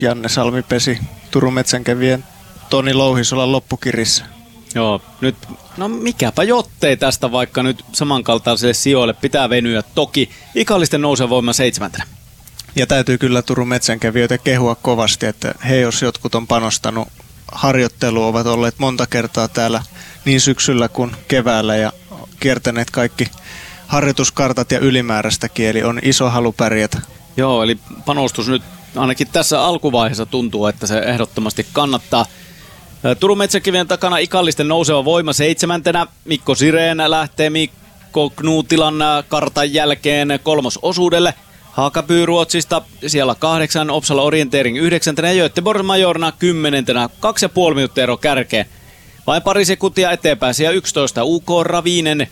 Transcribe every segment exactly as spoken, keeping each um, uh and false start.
Janne Salmi pesi Turun Metsänkävijän Toni Louhisolan loppukirissä. Joo, nyt, no mikäpä jottei tästä, vaikka nyt samankaltaisille sijoille pitää venyä. Toki Ikallisten nousee voima seitsemäntenä. Ja täytyy kyllä Turun Metsänkävijöitä kehua kovasti, että he jos jotkut on panostanut harjoitteluun, ovat olleet monta kertaa täällä niin syksyllä kuin keväällä ja kiertäneet kaikki harjoituskartat ja ylimääräistäkin, eli on iso halu pärjätä. Joo, eli panostus nyt ainakin tässä alkuvaiheessa tuntuu, että se ehdottomasti kannattaa. Turun Metsänkävijän takana Ikallisten nouseva voima seitsemäntenä. Mikko Sireen lähtee Mikko Knuutilan kartan jälkeen kolmososuudelle. Haakapyy Ruotsista siellä kahdeksan, Opsala Orientering yhdeksäntenä ja Göteborg Majorna kymmenentenä. Kaksi ja puoli minuuttia ero kärkeen. Vain pari sekuntia eteenpäin. Siellä yksitoista U K Ravinen,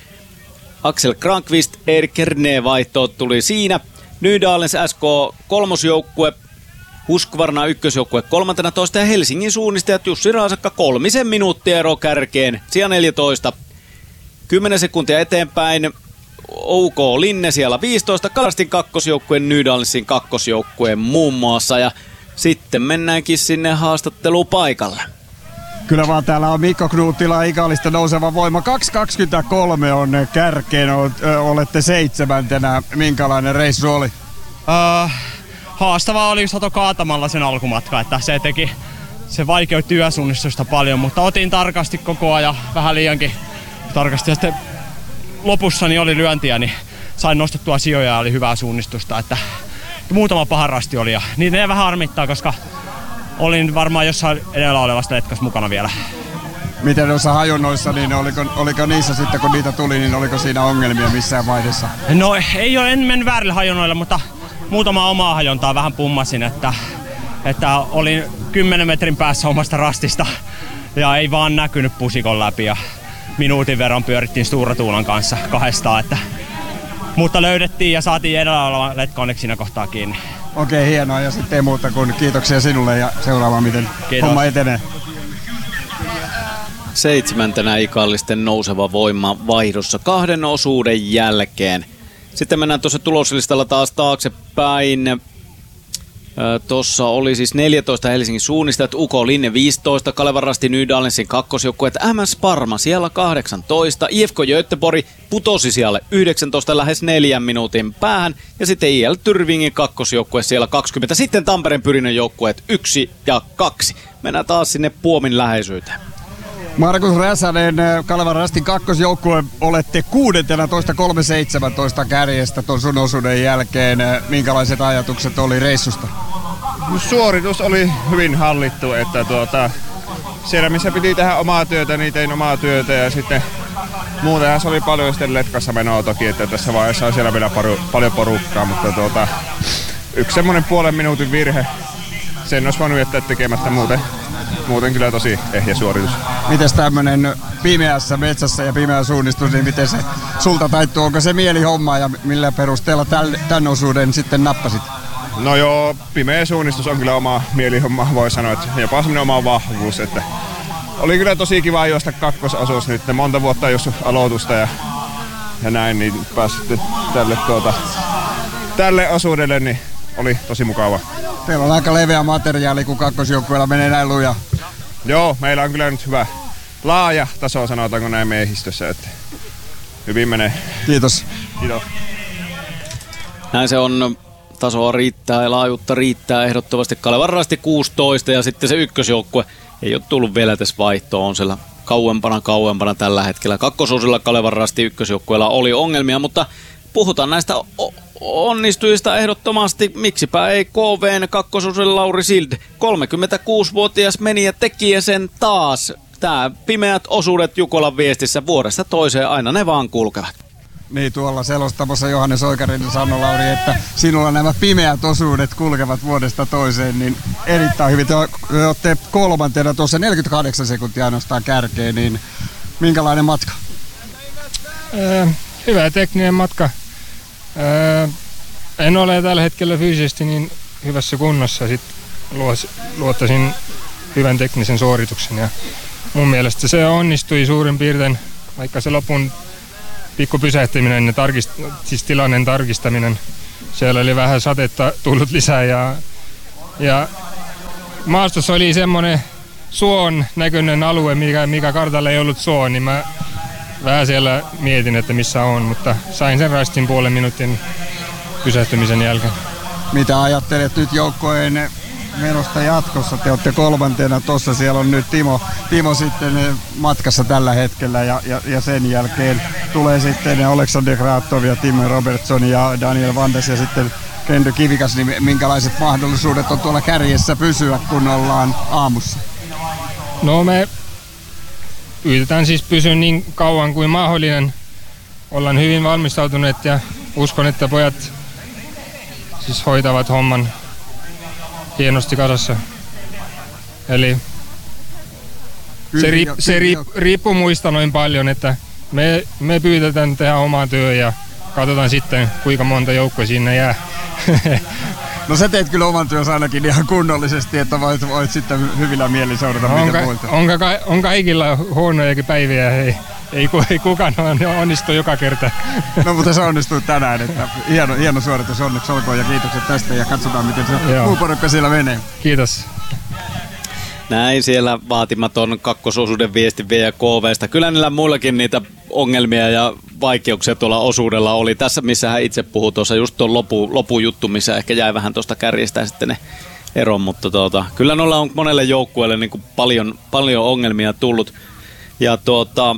Axel Krankvist, Erik Kerne vaihto tuli siinä. Nydalens S K kolmosjoukkue, Husqvarna ykkösjoukkue kolmantena toista ja Helsingin suunnistajat Jussi Raasakka kolmisen minuuttia ero kärkeen. Siellä neljätoista. kymmenen sekuntia eteenpäin. O K Linne siellä viisitoista, Kalastin kakkosjoukkueen, Nydalensin kakkosjoukkueen muun muassa. Ja sitten mennäänkin sinne haastattelupaikalle. Kyllä vaan täällä on Mikko Knuuttila, Ikallisten nouseva voima. kaksi kaksikymmentäkolme on kärkeen, olette seitsemäntenä. Minkälainen reissu oli? Uh, haastavaa oli sato kaatamalla sen alkumatka, että se teki, se vaikeutti yösuunnistusta paljon, mutta otin tarkasti koko ajan, vähän liiankin tarkasti. Ja sitten lopussa niin oli lyöntiä, niin sain nostettua sijoja ja oli hyvää suunnistusta, että muutama paha rasti oli ja niitä ne vähän harmittaa, koska olin varmaan jossain edellä olevasta letkas mukana vielä. Miten noissa hajonnoissa, niin oliko, oliko niissä sitten kun niitä tuli, niin oliko siinä ongelmia missään vaiheessa? No ei ole, en mennyt väärille hajonnoille, mutta muutama omaa hajontaa vähän pummasin, että, että olin kymmenen metrin päässä omasta rastista ja ei vaan näkynyt pusikon läpi ja minuutin verran pyörittiin Stura Tuulan kanssa kahdestaan, että, mutta löydettiin ja saatiin edellä oleva letka onneksi siinä kohtaa kiinni. Okei, hienoa ja sitten ei muuta kuin kiitoksia sinulle ja seuraavaan miten Kiitos. Homma etenee. Seitsemäntenä Ikallisten nouseva voima vaihdossa kahden osuuden jälkeen. Sitten mennään tuossa tuloslistalla taas taaksepäin. Tuossa oli siis neljätoista Helsingin suunnistajat, U K Linne viisitoista, Kalevan Rasti Nydalensin kakkosjoukkueet, M S Parma siellä kahdeksantoista, I F K Göteborg putosi siellä yhdeksäntoista lähes neljän minuutin päähän ja sitten I L Tyrvingin kakkosjoukkue siellä kaksikymmentä, sitten Tampereen Pyrinnön joukkueet yksi ja kaksi. Mennään taas sinne Puomin läheisyyteen. Markus Räsänen, Kalevan Rastin kakkosjoukkue, olette kuudentena toista kolme seitsemäntoista kärjestä ton sun osuuden jälkeen. Minkälaiset ajatukset oli reissusta? Suoritus oli hyvin hallittu, että tuota, siellä missä piti tehdä omaa työtä, niin tein omaa työtä ja sitten muutenhan se oli paljon sitten letkassa menoa toki, että tässä vaiheessa on siellä vielä paru, paljon porukkaa, mutta tuota, yksi semmoinen puolen minuutin virhe, sen olisi voinut jättää tekemättä muuten. Muuten kyllä tosi ehjä suoritus. Mites tämmönen pimeässä metsässä ja pimeä suunnistus, niin miten se sulta taittuu? Onko se mielihomma ja millä perusteella tämän osuuden sitten nappasit? No joo, pimeä suunnistus on kyllä oma mielihomma, voi sanoa, että jopa semmoinen oma vahvuus. Että oli kyllä tosi kiva juosta kakkososuus nyt, monta vuotta jos aloitusta ja, ja näin, niin pääsitte tälle, tuota, tälle osuudelle, niin oli tosi mukava. Teillä on aika leveä materiaali, kun kakkosjoukkueella menee näin luja. Joo, meillä on kyllä nyt hyvä laaja taso, sanotaanko näin miehistössä, että hyvin menee. Kiitos. Kiitos. Näin se on. Tasoa riittää ja laajuutta riittää ehdottomasti. Kalevan Rasti kuusitoista ja sitten se ykkösjoukkue ei ole tullut vielä tässä vaihtoon. On siellä kauempana kauempana tällä hetkellä. Kakkososilla Kalevan Rasti ykkösjoukkueella oli ongelmia, mutta puhutaan näistä o- onnistujista ehdottomasti. Miksipä ei K V:n kakkososilla Lauri Sild. kolmekymmentäkuusivuotias meni ja teki sen taas. Tää pimeät osuudet Jukolan viestissä vuodesta toiseen aina ne vaan kulkevat. Niin, tuolla selostamossa Johannes Oikarinen sanoi, Lauri, että sinulla nämä pimeät osuudet kulkevat vuodesta toiseen, niin erittäin hyvin. Te olette kolmantena tuossa neljäkymmentäkahdeksan sekuntia ainoastaan kärkeen, niin minkälainen matka? Öö, hyvä tekninen matka. Öö, en ole tällä hetkellä fyysisesti niin hyvässä kunnossa. Sitten luottaisin hyvän teknisen suorituksen ja mun mielestä se onnistui suurin piirtein, vaikka se lopun pikku pysähtyminen ja tarkist, siis tilanteen tarkistaminen. Siellä oli vähän satetta tullut lisää ja, ja maastossa oli semmoinen suon näköinen alue, mikä, mikä kartalla ei ollut suo, niin mä vähän siellä mietin, että missä on, mutta sain sen rastin puolen minuutin pysähtymisen jälkeen. Mitä ajattelet nyt joukkojen menosta jatkossa? Te olette kolmantena tuossa, siellä on nyt Timo, Timo sitten matkassa tällä hetkellä ja, ja, ja sen jälkeen tulee sitten Alexander Gratov ja Tim Robertson ja Daniel Vandes ja sitten Kendo Kivikas, niin minkälaiset mahdollisuudet on tuolla kärjessä pysyä, kun ollaan aamussa? No me yritetään siis pysyä niin kauan kuin mahdollinen. Ollaan hyvin valmistautuneet ja uskon, että pojat siis hoitavat homman hienosti kasassa. Eli se, riip, se riip, riippuu muista noin paljon, että me, me pyydetään tehdä omaa työ ja katsotaan sitten kuinka monta joukkoa sinne jää. No sä teet kyllä oman työssä ainakin ihan kunnollisesti, että voit, voit sitten hyvillä mielin seurata no, mitä muilta. On, on kaikilla huonojakin päiviä, ei, ei, ei kukaan onnistu joka kerta. No mutta se onnistui tänään, että hieno, hieno suoritus, onneksi olkoon ja kiitokset tästä ja katsotaan miten se Joo. muu porukka siellä menee. Kiitos. Näin siellä vaatimaton kakkososuuden viesti V K V:stä. Kyllä niillä muillakin niitä ongelmia ja vaikeuksia tuolla osuudella oli. Tässä, missä hän itse puhui tuossa, just tuon lopu, lopujuttu, missä ehkä jäi vähän tuosta kärjistä sitten ne eron, mutta tuota, kyllä noilla on monelle joukkueelle niin kuin paljon, paljon ongelmia tullut. Ja tuota,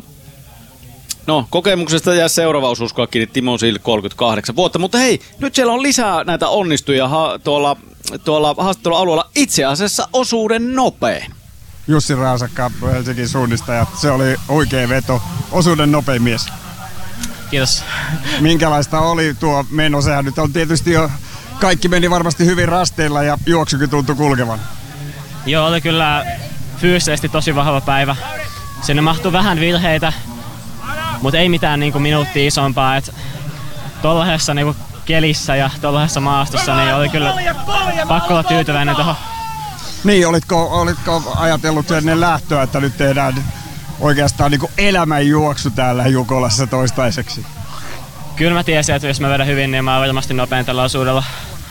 no, kokemuksesta jää seuraava osuus kiinni Timo Sill, kolmekymmentäkahdeksan vuotta, mutta hei, nyt siellä on lisää näitä onnistuja ha- tuolla tuolla haastattelualueella, itse asiassa osuuden nopein. Jussi Raasakka, Helsingin suunnistaja, se oli oikea veto, osuuden nopein mies. Kiitos. Minkälaista oli tuo meno? Sehän nyt on tietysti jo, kaikki meni varmasti hyvin rasteilla ja juoksukin tuntui kulkevan. Joo, oli kyllä fyysisesti tosi vahva päivä. Sinne mahtui vähän virheitä, mutta ei mitään niin kuin minuuttia isompaa. Et tuollaisessa niin kuin kelissä ja tuollaisessa maastossa niin oli kyllä pakko olla tyytyväinen tuohon. Niin, olitko, olitko ajatellut ennen lähtöä, että nyt tehdään oikeastaan niin kuin elämänjuoksu täällä Jukolassa toistaiseksi? Kyllä mä tiesin, että jos mä vedän hyvin, niin mä oon varmasti nopein tällä osuudella.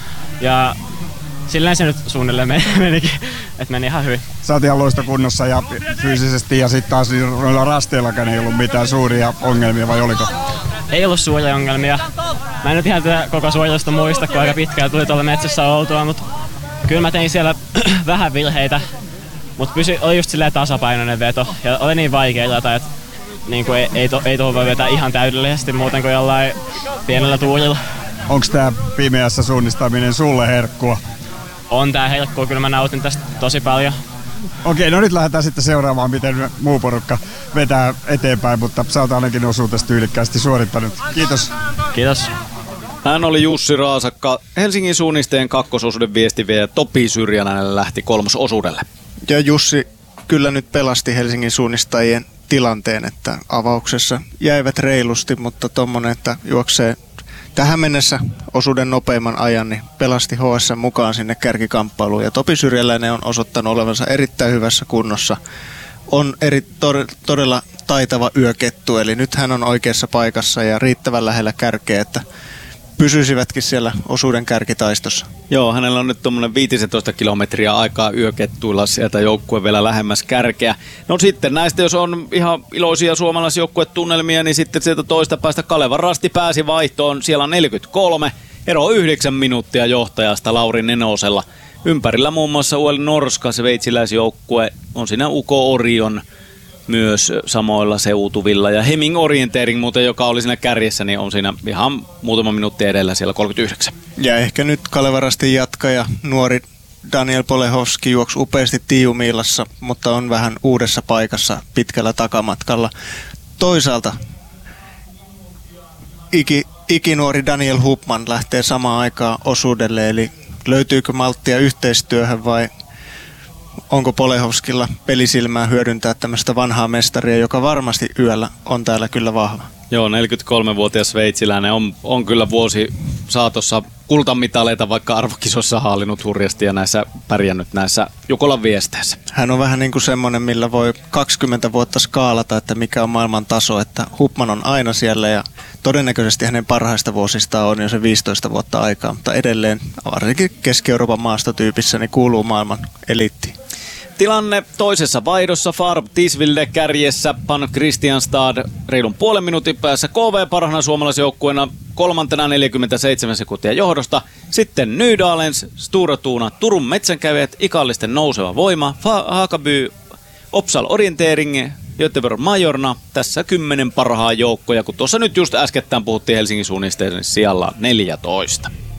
Ja silleen se nyt suunnilleen menikin, että meni ihan hyvin. Sä oot ihan loistokunnossa ja fyysisesti ja sitten taas noilla rasteillakaan ei ollut mitään suuria ongelmia, vai oliko? Ei ollut suuria ongelmia. Mä en nyt ihan tätä koko suoritusta muista, kun aika pitkään tuli tuolla metsässä oltua, mutta kyllä mä tein siellä vähän virheitä, mutta pysy, oli just silleen tasapainoinen veto ja oli niin vaikea ilata, että niin kuin ei, ei, to, ei tuohon voi vetää ihan täydellisesti muuten kuin jollain pienellä tuurilla. Onko tää pimeässä suunnistaminen sulle herkkua? On tää herkkua, kyllä mä nautin tästä tosi paljon. Okei, no nyt lähdetään sitten seuraamaan, miten muu porukka vetää eteenpäin, mutta sä oot ainakin osuutesi tyylikkäästi suorittanut. Kiitos. Kiitos. Hän oli Jussi Raasakka, Helsingin suunnisteen kakkososuuden viestiviejä. Topi Syrjänäinen lähti kolmososuudelle. Ja Jussi kyllä nyt pelasti Helsingin suunnistajien tilanteen, että avauksessa jäivät reilusti, mutta tommonen, että juoksee tähän mennessä osuuden nopeimman ajan, niin pelasti H S mukaan sinne kärkikamppailuun. Ja Topi Syrjäläinen on osoittanut olevansa erittäin hyvässä kunnossa. On eri, to, todella taitava yökettu, eli nyt hän on oikeassa paikassa ja riittävän lähellä kärkeä, että pysyisivätkin siellä osuuden kärkitaistossa. Joo, hänellä on nyt tuommoinen viisitoista kilometriä aikaa yökettuilla sieltä joukkue vielä lähemmäs kärkeä. No sitten näistä, jos on ihan iloisia suomalaisjoukkuetunnelmia, niin sitten sieltä toista päästä Kalevan Rasti pääsi vaihtoon. Siellä on neljäkymmentäkolme, ero yhdeksän minuuttia johtajasta Lauri Nenosella. Ympärillä muun muassa U L Norska, sveitsiläisjoukkue, on siinä Uko Orion myös samoilla seutuvilla. Ja Heming Orienteering muuten, joka oli siinä kärjessä, niin on siinä ihan muutama minuutti edellä siellä kolmekymmentäyhdeksän. Ja ehkä nyt Kalevan Rastin jatkaja, nuori Daniel Polehovski juoksi upeasti Tiiumiilassa, mutta on vähän uudessa paikassa pitkällä takamatkalla. Toisaalta iki, ikinuori Daniel Hupman lähtee samaan aikaan osuudelle, eli löytyykö malttia yhteistyöhön vai onko Polehovskilla pelisilmää hyödyntää tämmöistä vanhaa mestaria, joka varmasti yöllä on täällä kyllä vahva? Joo, neljäkymmentäkolmevuotias sveitsiläinen on, on kyllä vuosi saatossa kultamitaleita vaikka arvokisossa haalinut hurjasti ja näissä pärjännyt näissä Jukolan viesteissä. Hän on vähän niin kuin semmoinen, millä voi kaksikymmentä vuotta skaalata, että mikä on maailman taso, että Hupman on aina siellä ja todennäköisesti hänen parhaista vuosistaan on jo se viisitoista vuotta aikaa, mutta edelleen varsinkin Keski-Euroopan maastotyypissä niin kuuluu maailman eliittiin. Tilanne toisessa vaihdossa. Farb Tisvilde kärjessä, Pan Kristianstad reilun puolen minuutin päässä. K V parhaana suomalaisjoukkueena kolmantena neljäkymmentäseitsemän sekuntia johdosta. Sitten Nydalens, Stora Tuuna, Turun metsänkävijät, Ikallisten nouseva voima, Hakaby, Opsal Orientering, Göteborg Majorna. Tässä kymmenen parhaa joukkoja, kun tuossa nyt just äskettäin puhuttiin Helsingin suunnisteiden sijalla neljätoista.